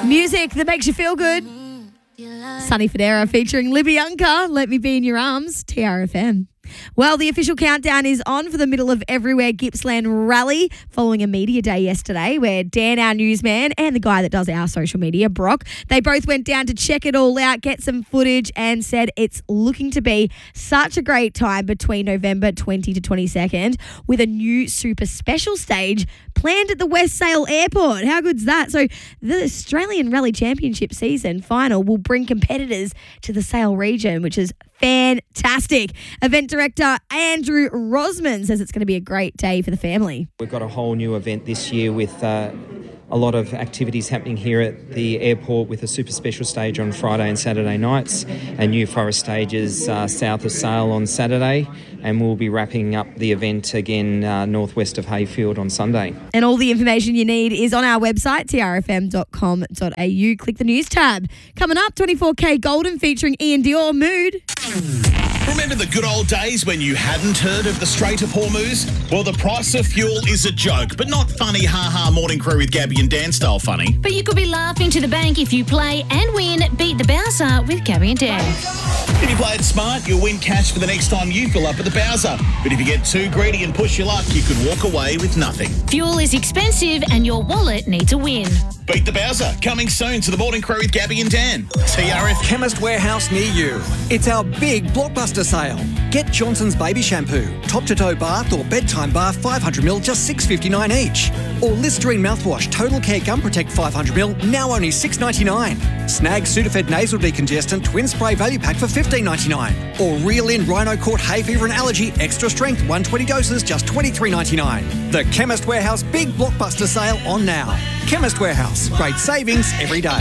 Music that makes you feel good. Sonny Fodera featuring Libby Unker, Let Me Be in Your Arms, TRFM. Well, the official countdown is on for the Middle of Everywhere Gippsland Rally following a media day yesterday where Dan, our newsman, and the guy that does our social media, Brock, they both went down to check it all out, get some footage, and said it's looking to be such a great time between November 20 to 22nd with a new super special stage planned at the West Sale Airport. How good's that? So the Australian Rally Championship season final will bring competitors to the Sale region, which is fantastic. Event director Andrew Rosman says it's going to be a great day for the family. We've got a whole new event this year with a lot of activities happening here at the airport with a super special stage on Friday and Saturday nights and New Forest stages south of Sale on Saturday, and we'll be wrapping up the event again northwest of Hayfield on Sunday. And all the information you need is on our website, trfm.com.au. Click the news tab. Coming up, 24K Golden featuring Ian Dior, Mood. Remember the good old days when you hadn't heard of the Strait of Hormuz? Well, the price of fuel is a joke, but not funny, ha-ha, morning crew with Gabby and Dan style funny. But you could be laughing to the bank if you play and win Beat the Bowser with Gabby and Dan. If you play it smart, you'll win cash for the next time you fill up at the Bowser. But if you get too greedy and push your luck, you could walk away with nothing. Fuel is expensive and your wallet needs a win. Beat the Bowser, coming soon to the morning crew with Gabby and Dan. TRF. Chemist Warehouse near you. It's our big blockbuster sale. Get Johnson's Baby Shampoo, top-to-toe bath or bedtime bath 500ml, just $6.59 each. Or Listerine mouthwash, Total Care Gum Protect 500ml, now only $6.99. Snag Sudafed Nasal Decongestant Twin Spray Value Pack for $15.99. Or Reel In Rhino Court Hay Fever and Allergy Extra Strength 120 doses, just $23.99. The Chemist Warehouse Big Blockbuster Sale on now. Chemist Warehouse, great savings every day.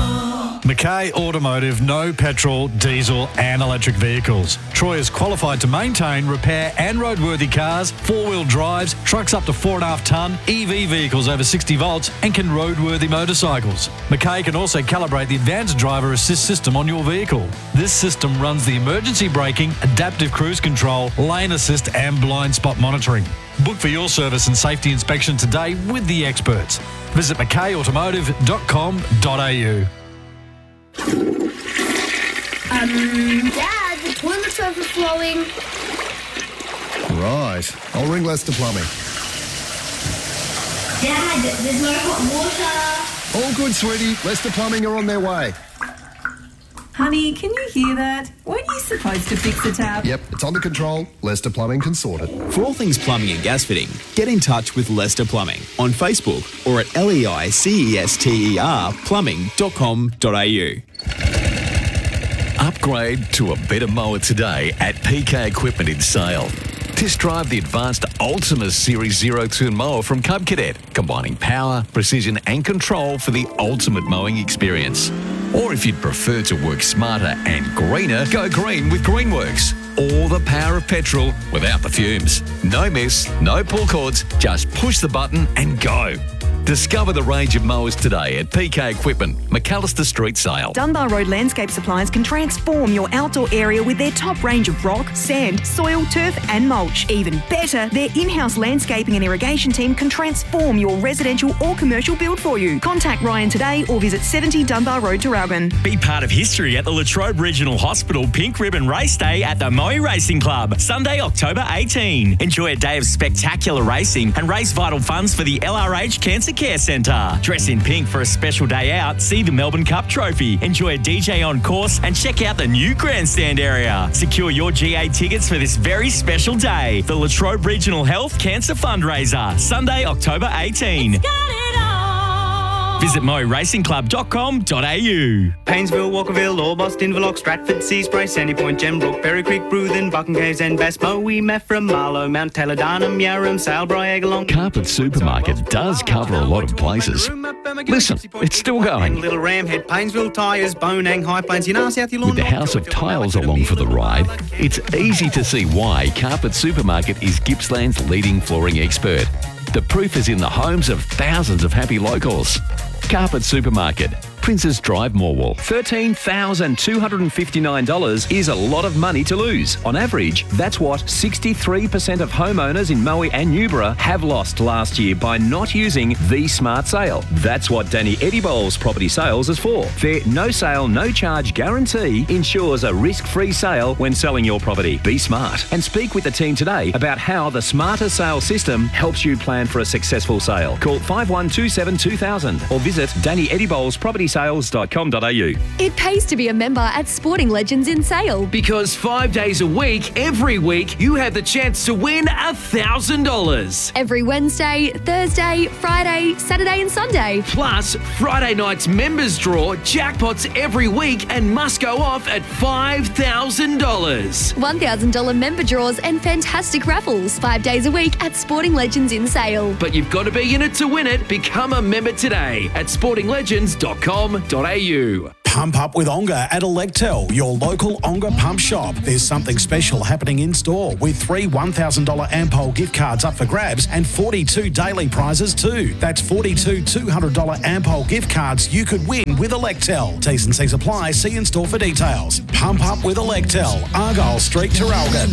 Mackay Automotive, no petrol, diesel and electric vehicles. Troy is qualified to maintain, repair and roadworthy cars, four-wheel drives, trucks up to 4.5 tonne, EV vehicles over 60 volts and can roadworthy motorcycles. Mackay can also calibrate the advanced driver assist system on your vehicle. This system runs the emergency braking, adaptive cruise control, lane assist and blind spot monitoring. Book for your service and safety inspection today with the experts. Visit mackayautomotive.com.au. Dad, the toilet's overflowing. Right. I'll ring Lester Plumbing. Dad, there's no hot water. All good, sweetie. Lester Plumbing are on their way. Honey, can you hear that? Weren't you supposed to fix the tap? Yep, it's under control. Lester Plumbing can sort it. For all things plumbing and gas fitting, get in touch with Lester Plumbing on Facebook or at LEICESTER plumbing.com.au. Upgrade to a better mower today at PK Equipment in Sale. Test drive the advanced Ultima Series Zero-Turn mower from Cub Cadet, combining power, precision and control for the ultimate mowing experience. Or if you'd prefer to work smarter and greener, go green with Greenworks. All the power of petrol without the fumes. No mess, no pull cords, just push the button and go. Discover the range of mowers today at PK Equipment, McAllister Street Sale. Dunbar Road Landscape Supplies can transform your outdoor area with their top range of rock, sand, soil, turf and mulch. Even better, their in-house landscaping and irrigation team can transform your residential or commercial build for you. Contact Ryan today or visit 70 Dunbar Road, Traralgon. Be part of history at the Latrobe Regional Hospital Pink Ribbon Race Day at the Moe Racing Club, Sunday, October 18. Enjoy a day of spectacular racing and raise vital funds for the LRH Cancer Care Centre. Dress in pink for a special day out, see the Melbourne Cup Trophy, enjoy a DJ on course and check out the new grandstand area. Secure your GA tickets for this very special day. The Latrobe Regional Health Cancer Fundraiser, Sunday, October 18. Visit moeracingclub.com.au. Painesville, Walkerville, Orbost, Inverloch, Stratford, Seaspray, Sandy Point, Gembrook, Berry Creek, Bruthen, Bucking Caves and Bass, Moe, Maffra, Marlow, Mount Taylor, Darnham, Yarram, Salebury, Egalong. Carpet Supermarket does cover a lot of places. Listen, it's still going. Little Ramhead, Painesville, Tyres, Bonang, High Plains, South Yallourn. With the House of Tiles along for the ride, it's easy to see why Carpet Supermarket is Gippsland's leading flooring expert. The proof is in the homes of thousands of happy locals. Carpet Supermarket, Princes Drive, Morwell. $13,259 is a lot of money to lose. On average, that's what 63% of homeowners in Moe and Newborough have lost last year by not using the Smart Sale. That's what Danny Eddybowles Property Sales is for. Their no sale, no charge guarantee ensures a risk-free sale when selling your property. Be smart and speak with the team today about how the Smarter Sale system helps you plan for a successful sale. Call 5127 2000 or visit DannyEddybowlesPropertySales.com.au. It pays to be a member at Sporting Legends in Sale. Because 5 days a week, every week, you have the chance to win $1,000. Every Wednesday, Thursday, Friday, Saturday and Sunday. Plus, Friday night's members draw jackpots every week and must go off at $5,000. $1,000 member draws and fantastic raffles 5 days a week at Sporting Legends in Sale. But you've got to be in it to win it. Become a member today at sportinglegends.com.au. Pump up with Onga at Electel, your local Onga pump shop. There's something special happening in store with 3 $1,000 Ampol gift cards up for grabs and 42 daily prizes too. That's 42 $200 Ampol gift cards you could win with Electel. T's and C's apply. See in store for details. Pump up with Electel, Argyle Street, Terralgan.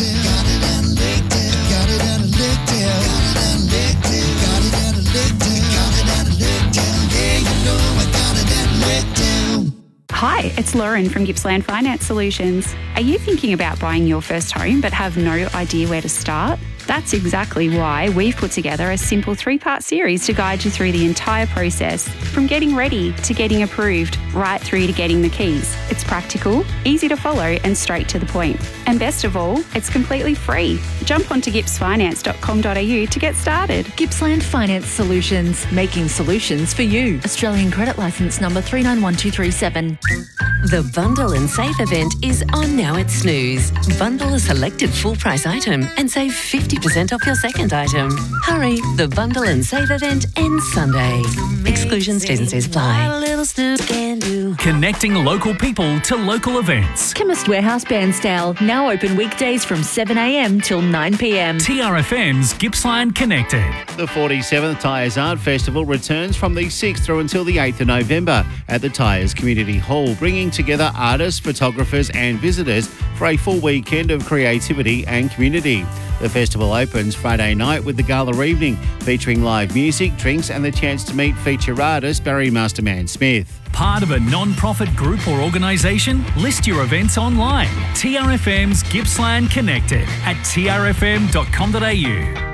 Hi, it's Lauren from Gippsland Finance Solutions. Are you thinking about buying your first home but have no idea where to start? That's exactly why we've put together a simple 3-part series to guide you through the entire process, from getting ready to getting approved, right through to getting the keys. It's practical, easy to follow and straight to the point. And best of all, it's completely free. Jump onto gippsfinance.com.au to get started. Gippsland Finance Solutions, making solutions for you. Australian credit licence number 391237. The Bundle and Save event is on now at Snooze. Bundle a selected full price item and save 50% off your second item. Hurry, the Bundle and Save event ends Sunday. Exclusions, T's and C's apply. Connecting local people to local events. Chemist Warehouse Bairnsdale, now open weekdays from 7 a.m. till 9 p.m. TRFM's Gippsland Connected. The 47th Tyres Art Festival returns from the 6th through until the 8th of November at the Tyres Community Hall, bringing together artists, photographers and visitors for a full weekend of creativity and community. The festival opens Friday night with the gala evening, featuring live music, drinks and the chance to meet feature artist Barry Masterman Smith. Part of a non-profit group or organisation? List your events online. TRFM's Gippsland Connected at trfm.com.au.